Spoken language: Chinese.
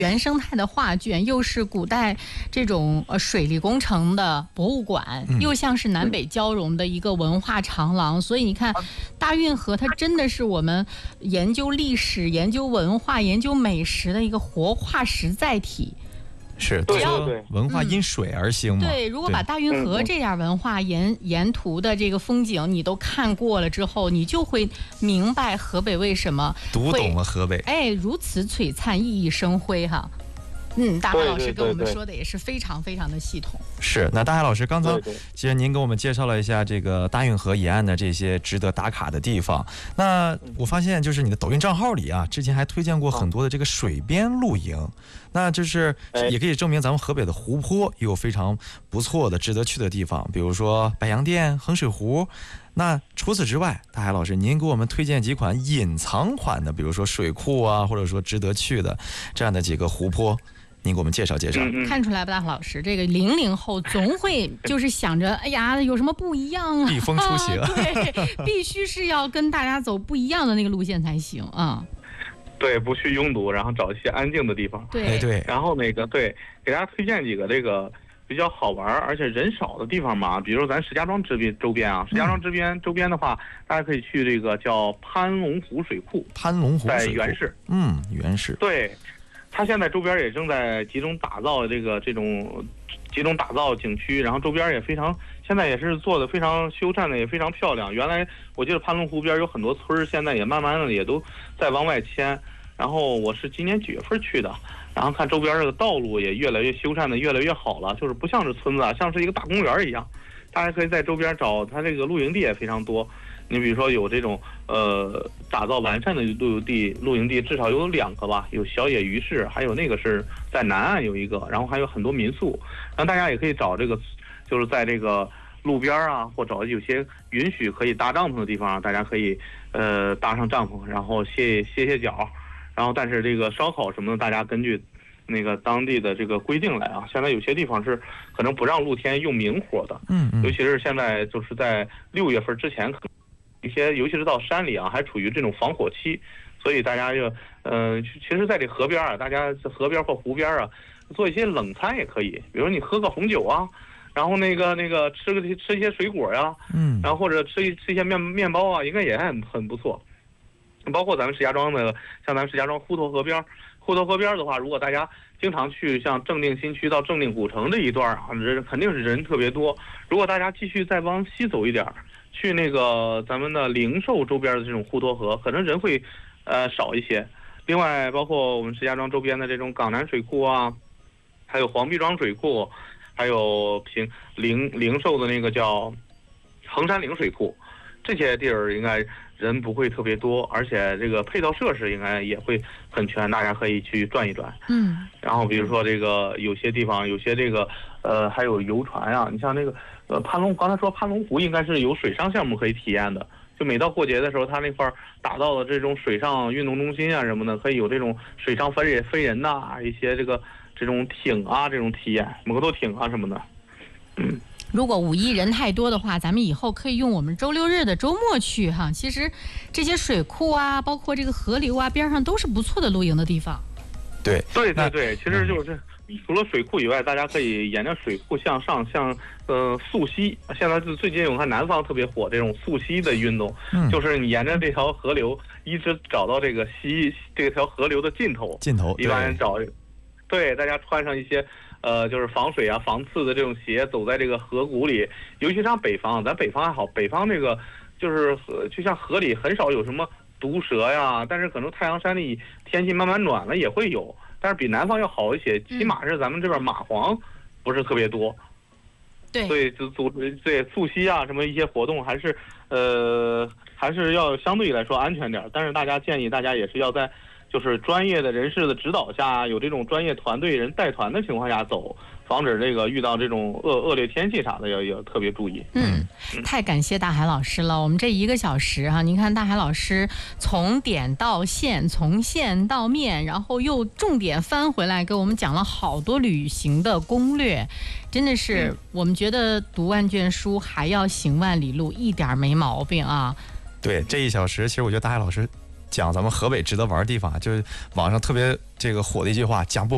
原生态的画卷，又是古代这种水利工程的博物馆，又像是南北交融的一个文化长廊。所以你看，大运河它真的是我们研究历史、研究文化、研究美食的一个活化石载体。 是，只要文化因水而兴嘛。 对，如果把大运河这点文化沿途的这个风景你都看过了之后，你就会明白河北为什么读懂了河北， 如此璀璨、熠熠生辉哈。大海老师跟我们说的也是非常非常的系统。 是，那大海老师刚才其实您给我们介绍了一下这个大运河沿岸的这些值得打卡的地方。那我发现就是你的抖音账号里啊，之前还推荐过很多的这个水边露营，那就是也可以证明咱们河北的湖泊也有非常不错的值得去的地方，比如说白洋淀、衡水湖。那除此之外，大海老师您给我们推荐几款隐藏款的，比如说水库啊，或者说值得去的这样的几个湖泊，您给我们介绍介绍。 看出来吧，大老师，这个00后总会就是想着，哎呀，有什么不一样啊？ 避风出行， 对，必须是要跟大家走不一样的那个路线才行啊。 对，不去拥堵，然后找一些安静的地方。 对， 然后给大家推荐几个这个比较好玩而且人少的地方嘛，比如咱石家庄周边啊，石家庄周边的话，大家可以去这个叫潘龙湖水库。 潘龙湖在原市。 原市。 对。它现在周边也正在集中打造集中打造景区，然后周边也非常，现在也是做的非常修缮的，也非常漂亮。原来我记得潘龙湖边有很多村，现在也慢慢的也都在往外迁。然后我是今年9月份去的，然后看周边这个道路也越来越修缮的越来越好了，就是不像是村子啊，像是一个大公园一样。大家可以在周边找，它这个露营地也非常多。你比如说有这种打造完善的露营地至少有2个吧，有小野鱼市，还有那个是在南岸有一个，然后还有很多民宿。然后大家也可以找这个，就是在这个路边啊，或找有些允许可以搭帐篷的地方啊，大家可以搭上帐篷，然后歇脚。然后但是这个烧烤什么的，大家根据那个当地的这个规定来啊。现在有些地方是可能不让露天用明火的，尤其是现在就是在6月份之前，可能一些尤其是到山里啊，还处于这种防火期，所以大家就其实在这河边啊，大家河边或湖边啊，做一些冷餐也可以，比如你喝个红酒啊，然后那个吃一些水果呀，然后或者吃一些面包啊，应该也很不错。包括咱们石家庄的，像咱们石家庄滹沱河边的话，如果大家经常去像正定新区到正定古城这一段啊，肯定是人特别多。如果大家继续再往西走一点，去那个咱们的灵寿周边的这种滹沱河，可能人会少一些。另外，包括我们石家庄周边的这种港南水库啊，还有黄壁庄水库，还有灵寿的那个叫衡山岭水库，这些地儿应该人不会特别多，而且这个配套设施应该也会很全，大家可以去转一转。然后比如说这个有些地方有些这个还有游船啊，你像那个刚才说潘龙湖应该是有水上项目可以体验的，就每到过节的时候，他那块打造的这种水上运动中心啊什么的，可以有这种水上飞人呐，一些这种艇啊这种体验，摩托艇啊什么的。 如果5一人太多的话，咱们以后可以用我们周6日的周末去哈。其实这些水库啊，包括这个河流啊，边上都是不错的露营的地方。 对，其实就是除了水库以外，大家可以沿着水库向上，像溯溪。现在最近我看南方特别火这种溯溪的运动，就是你沿着这条河流一直找到这条河流的尽头，一般人找。对，大家穿上一些就是防水啊、防刺的这种鞋，走在这个河谷里。尤其像北方，咱北方还好，北方这个就是就像河里很少有什么毒蛇呀，但是可能太阳山里天气慢慢暖了也会有，但是比南方要好一些，起码是咱们这边蚂蟥不是特别多。 对， 所以就组织溯溪啊什么一些活动还是要相对来说安全点，但是建议大家也是要在就是专业的人士的指导下，有这种专业团队人带团的情况下走，防止这个遇到这种恶劣天气啥的要特别注意。 太感谢大海老师了。我们这1个小时哈，您看大海老师从点到线，从线到面，然后又重点翻回来给我们讲了好多旅行的攻略，真的是我们觉得读万卷书还要行万里路，一点没毛病啊。 对，这1小时其实我觉得大海老师讲咱们河北值得玩的地方，就是网上特别这个火的一句话，讲不